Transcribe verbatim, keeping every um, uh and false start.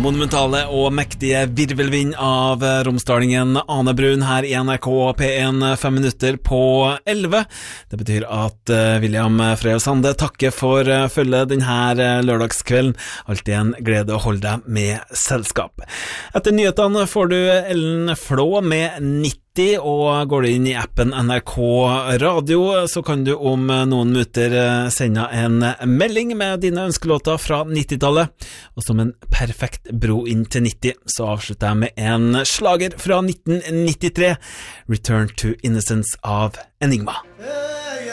monumentale og mektige virvelvind av romsdalingen Ane Brun her i N R K P en fem minutter på elleve. Det betyr at William Frøy Sande takker for følge denne lørdagskvelden. Alltid en glede å holde deg med selskap. Etter nyhetene får du Ellen Flå med nitti, og går du inn i appen N R K Radio, så kan du om noen minutter sende en melding med dine ønskelåter fra nittitallet. Og som en perfekt bro inn til nitti, så avslutter jeg med en slager fra nitten nittitre, Return to Innocence av Enigma.